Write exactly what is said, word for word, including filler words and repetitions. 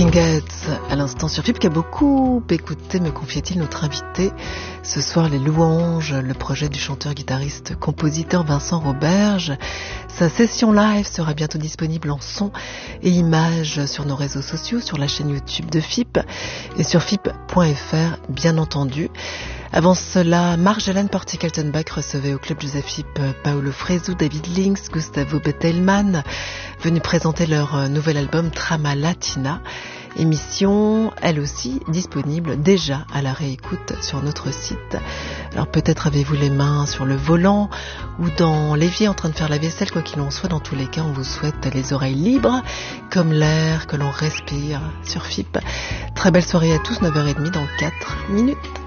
Talking Heads à l'instant sur F I P qui a beaucoup écouté, me confiait-il notre invité ce soir, les louanges, le projet du chanteur, guitariste, compositeur Vincent Roberge. Sa session live sera bientôt disponible en son et images sur nos réseaux sociaux, sur la chaîne YouTube de F I P et sur F I P point F R bien entendu. Avant cela, Marjolaine Portikaltenbach recevait au Club Joseph Hip Paolo Fresu, David Links, Gustavo Bettelmann, venus présenter leur nouvel album Trama Latina. Émission, elle aussi, disponible déjà à la réécoute sur notre site. Alors peut-être avez-vous les mains sur le volant ou dans l'évier en train de faire la vaisselle, quoi qu'il en soit, dans tous les cas, on vous souhaite les oreilles libres, comme l'air que l'on respire sur F I P. Très belle soirée à tous, neuf heures trente dans quatre minutes.